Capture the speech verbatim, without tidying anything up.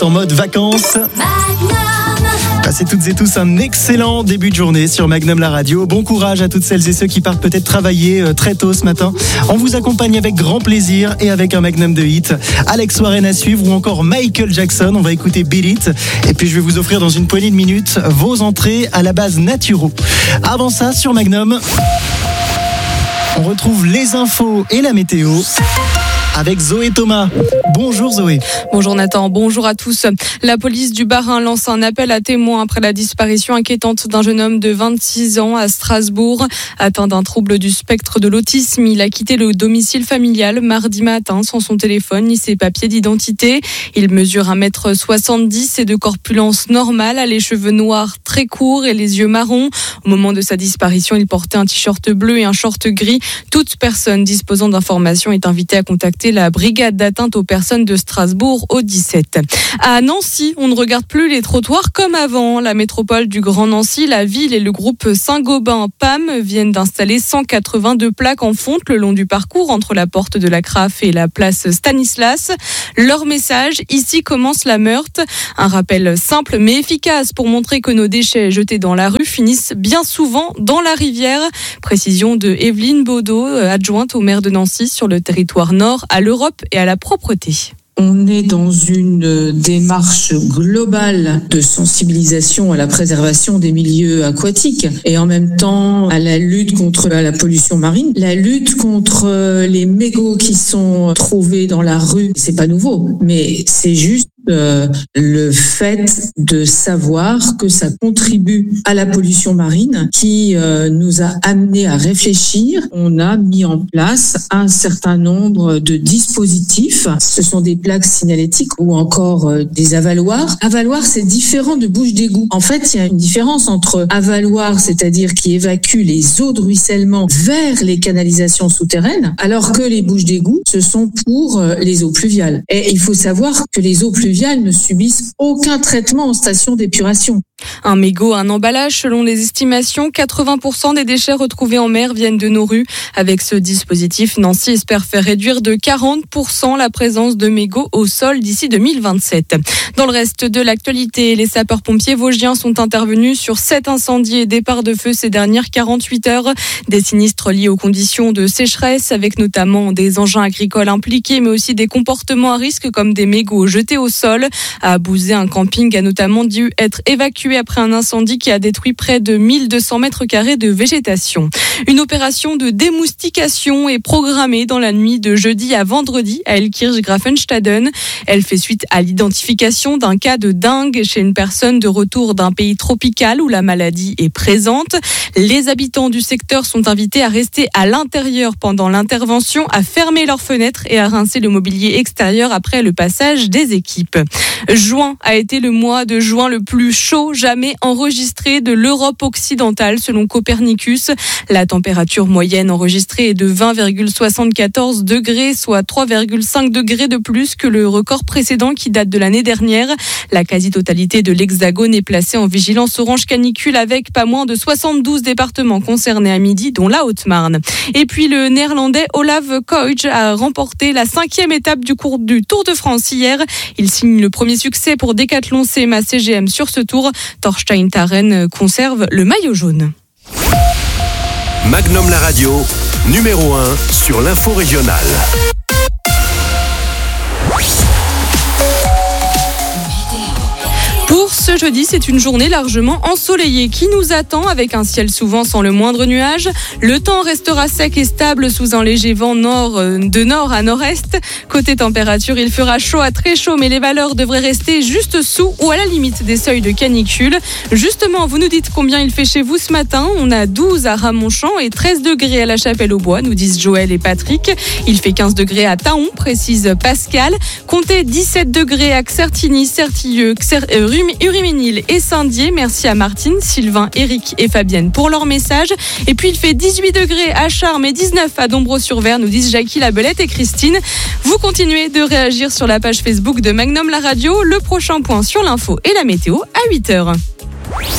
en mode vacances. Passez toutes et tous un excellent début de journée sur Magnum la radio. Bon courage à toutes celles et ceux qui partent peut-être travailler très tôt ce matin. On vous accompagne avec grand plaisir et avec un Magnum de hit. Alex Warren à suivre ou encore Michael Jackson. On va écouter Beat It. Et puis je vais vous offrir dans une poignée de minutes vos entrées à la base Naturo. Avant ça, sur Magnum, on retrouve les infos et la météo avec Zoé Thomas. Bonjour Zoé. Bonjour Nathan, bonjour à tous. La police du Bas-Rhin lance un appel à témoins après la disparition inquiétante d'un jeune homme de vingt-six ans à Strasbourg. Atteint d'un trouble du spectre de l'autisme, il a quitté le domicile familial mardi matin sans son téléphone ni ses papiers d'identité. Il mesure un mètre soixante-dix et de corpulence normale, a les cheveux noirs très courts et les yeux marrons. Au moment de sa disparition, il portait un t-shirt bleu et un short gris. Toute personne disposant d'informations est invitée à contacter la brigade d'atteinte aux personnes de Strasbourg au dix-sept. À Nancy, on ne regarde plus les trottoirs comme avant. La métropole du Grand Nancy, la ville et le groupe Saint-Gobain P A M viennent d'installer cent quatre-vingt-deux plaques en fonte le long du parcours entre la porte de la Craffe et la place Stanislas. Leur message, ici commence la Meurthe. Un rappel simple mais efficace pour montrer que nos déchets jetés dans la rue finissent bien souvent dans la rivière. Précision de Evelyne Baudot, adjointe au maire de Nancy sur le territoire nord, à l'Europe et à la propreté. On est dans une démarche globale de sensibilisation à la préservation des milieux aquatiques et en même temps à la lutte contre la pollution marine. La lutte contre les mégots qui sont trouvés dans la rue, c'est pas nouveau, mais c'est juste Euh, le fait de savoir que ça contribue à la pollution marine qui euh, nous a amené à réfléchir. On a mis en place un certain nombre de dispositifs. Ce sont des plaques signalétiques ou encore euh, des avaloirs. Avaloir, c'est différent de bouche d'égout. En fait, il y a une différence entre avaloir, c'est-à-dire qui évacue les eaux de ruissellement vers les canalisations souterraines, alors que les bouches d'égout, ce sont pour euh, les eaux pluviales. Et il faut savoir que les eaux pluviales ne subissent aucun traitement en station d'épuration. Un mégot, un emballage, selon les estimations, quatre-vingts pour cent des déchets retrouvés en mer viennent de nos rues. Avec ce dispositif, Nancy espère faire réduire de quarante pour cent la présence de mégots au sol d'ici deux mille vingt-sept. Dans le reste de l'actualité, les sapeurs-pompiers vosgiens sont intervenus sur sept incendies et départs de feu ces dernières quarante-huit heures. Des sinistres liés aux conditions de sécheresse, avec notamment des engins agricoles impliqués, mais aussi des comportements à risque comme des mégots jetés au sol. À Bouzé, un camping a notamment dû être évacué après un incendie qui a détruit près de mille deux cents mètres carrés de végétation. Une opération de démoustication est programmée dans la nuit de jeudi à vendredi à Elkirch-Grafenstaden. Elle fait suite à l'identification d'un cas de dengue chez une personne de retour d'un pays tropical où la maladie est présente. Les habitants du secteur sont invités à rester à l'intérieur pendant l'intervention, à fermer leurs fenêtres et à rincer le mobilier extérieur après le passage des équipes. Juin a été le mois de juin le plus chaud jamais enregistré de l'Europe occidentale selon Copernicus. La température moyenne enregistrée est de vingt virgule soixante-quatorze degrés, soit trois virgule cinq degrés de plus que le record précédent qui date de l'année dernière. La quasi-totalité de l'Hexagone est placée en vigilance orange canicule avec pas moins de soixante-douze départements concernés à midi, dont la Haute-Marne. Et puis le néerlandais Olav Koij a remporté la cinquième étape du, cours du Tour de France hier. Il signe le premier succès pour Decathlon C M A C G M sur ce tour. Torstein Taren conserve le maillot jaune. Magnum la radio, numéro un sur l'info régionale. Pour ce jeudi, c'est une journée largement ensoleillée qui nous attend avec un ciel souvent sans le moindre nuage. Le temps restera sec et stable sous un léger vent nord, de nord à nord-est. Côté température, il fera chaud à très chaud, mais les valeurs devraient rester juste sous ou à la limite des seuils de canicule. Justement, vous nous dites combien il fait chez vous ce matin. On a douze à Ramonchamp et treize degrés à la Chapelle-aux-Bois, nous disent Joël et Patrick. Il fait quinze degrés à Taon, précise Pascal. Comptez dix-sept degrés à Certigny, Certilleux, Xer- euh, Uriménil et Saint-Dié. Merci à Martine, Sylvain, Eric et Fabienne pour leur message. Et puis il fait dix-huit degrés à Charmes et dix-neuf à Dombreau-sur-Ver, nous disent Jackie, la Belette et Christine. Vous continuez de réagir sur la page Facebook de Magnum la radio. Le prochain point sur l'info et la météo à huit heures.